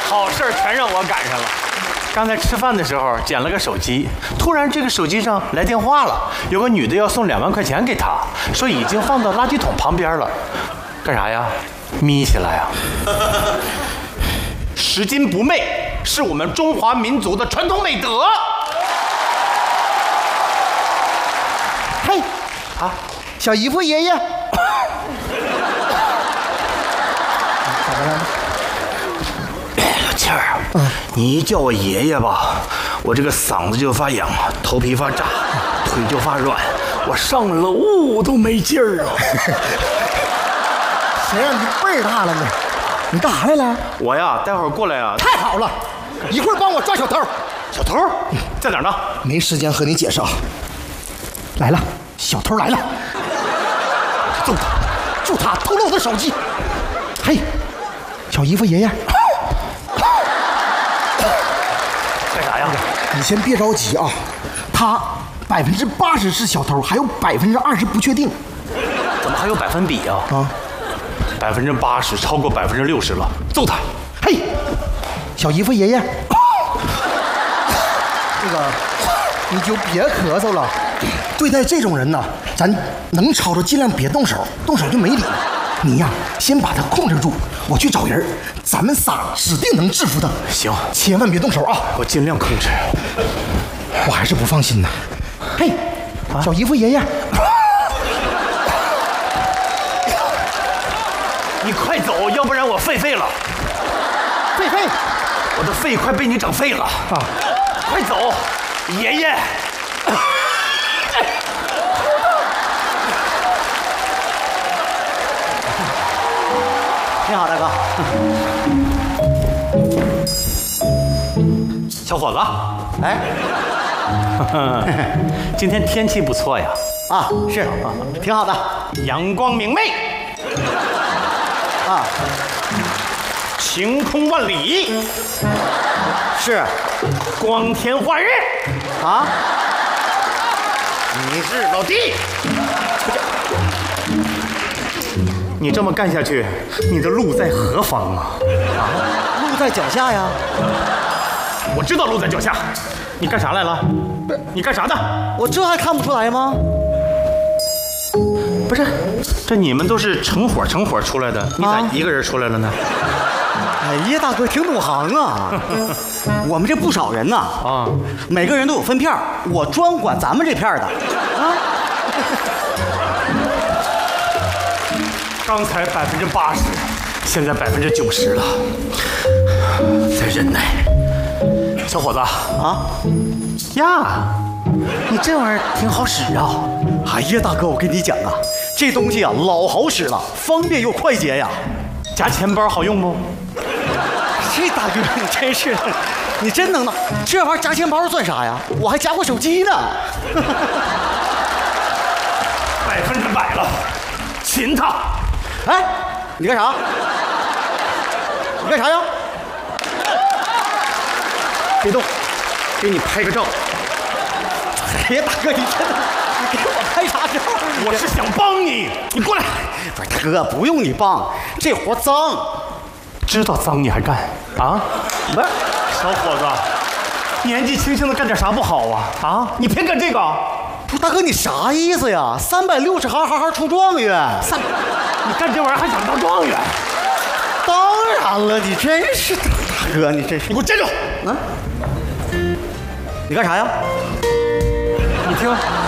好事全让我赶上了。刚才吃饭的时候捡了个手机，突然这个手机上来电话了，有个女的要送2万块钱给他，说已经放到垃圾桶旁边了。干啥呀？眯起来呀！拾金不昧是我们中华民族的传统美德。 嘿，啊，小姨夫爷爷，咋的了？ 老庆儿，你一叫我爷爷吧，我这个嗓子就发痒，头皮发炸，腿就发软，我上楼都没劲儿啊。 谁让你辈儿大了呢？你干啥来了？ 我呀，待会儿过来啊。 太好了，一会儿帮我抓小偷。 小偷在哪儿呢？ 没时间和你解释啊。来了，小偷来了，揍他！就他偷了我的手机。嘿，小姨夫爷爷， 干啥呀？ 你先别着急啊，他80%是小偷，还有20%不确定。 怎么还有百分比啊？80%超过60%了，揍他！ 嘿，小姨夫爷爷，那个你就别咳嗽了。对待这种人呢，咱能吵着尽量别动手，动手就没理了。你呀，先把他控制住，我去找人，咱们仨指定能制服他。 行， 千万别动手啊！ 我尽量控制。 我还是不放心呢。嘿，小姨夫爷爷， 你快走，要不然我废了。 狒狒， 我的肺快被你整废了啊！快走，爷爷。 你好，大哥。 小伙子，哎，今天天气不错呀。 啊，是，挺好的。 阳光明媚。 啊， 晴空万里。 是， 光天化日。 啊， 你是老弟。你这么干下去，你的路在何方啊？ 路在脚下呀。 我知道路在脚下。你干啥来了？你干啥的？ 我这还看不出来吗？ 不是，这你们都是成伙出来的，你咋一个人出来了呢？ 哎呀，大哥挺懂行啊！我们这不少人呐，每个人都有分片，我专管咱们这片的啊。 刚才80%，现在90%了，再忍耐。小伙子啊呀，你这玩意儿挺好使啊！ 哎呀，大哥，我跟你讲啊，这东西啊老好使了，方便又快捷呀。 夹钱包好用不？ 这大哥你真是的，你真能耐！这玩意儿夹钱包算啥呀？我还夹过手机呢。 100%了，擒他！ 哎，你干啥？你干啥呀？ 别动，给你拍个照。 哎呀，大哥，你真的，你给我拍啥照？ 我是想帮你，你过来。 不是大哥，不用你帮，这活脏。 知道脏你还干啊？ 不是， 小伙子，年纪轻轻的干点啥不好啊？啊，你偏干这个？ 不是大哥，你啥意思呀？360行出状元。 你干这玩意儿还想当状元？ 当然了，你真是大哥，你真是。 你给我站住！ 啊！你干啥呀？ 你听。